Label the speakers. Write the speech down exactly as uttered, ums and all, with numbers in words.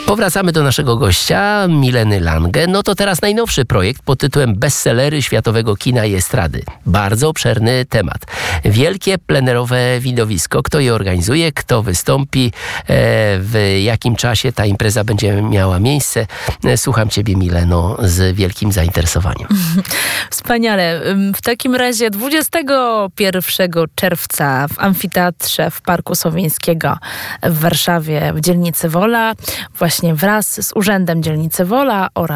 Speaker 1: Powracamy do naszego gościa, Mileny Lange. No to teraz najnowszy projekt pod tytułem Bestsellery światowego kina i estrady. Bardzo obszerny temat. Wielkie plenerowe widowisko. Kto je organizuje, kto wystąpi, w jakim czasie ta impreza będzie miała miejsce. Słucham Ciebie, Mileno, z wielkim zainteresowaniem.
Speaker 2: Wspaniale. W takim razie dwudziestego pierwszego czerwca w Amfiteatrze w Parku Sowińskiego w Warszawie w dzielnicy Wola, właśnie wraz z Urzędem Dzielnicy Wola oraz